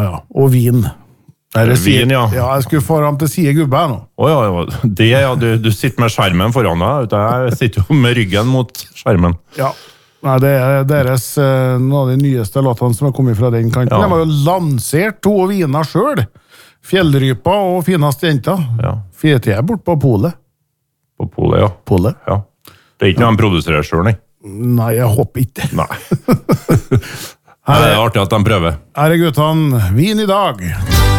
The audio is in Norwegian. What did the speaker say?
Ja. Og vin. Vin, ja. Ja, jeg skulle få ham til side gubbe her nå. Du sitter med skjermen foran deg. Jeg sitter jo med ryggen mot skjermen. Ja. Nei, det deres noen av de nyeste låtene som har kommet fra den kanten. De har jo lansert 2 viner selv. Fjellrypa og fineste jenta. Ja. 4 bort på Polet. På Polet, ja. Polet? Ja. Det ikke noe de produserer selv, nei? Nei, jeg håper ikke. Nei. Det artig at de prøver. Her guttene, vin i dag.